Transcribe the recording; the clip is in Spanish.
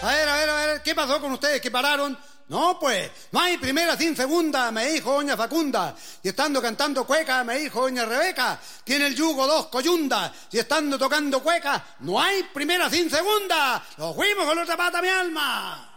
A ver, ¿qué pasó con ustedes que pararon? No, pues, no hay primera sin segunda, me dijo doña Facunda. Y estando cantando cueca, me dijo doña Rebeca, tiene el yugo dos coyundas. Y estando tocando cueca, no hay primera sin segunda. Nos fuimos con la otra pata, mi alma.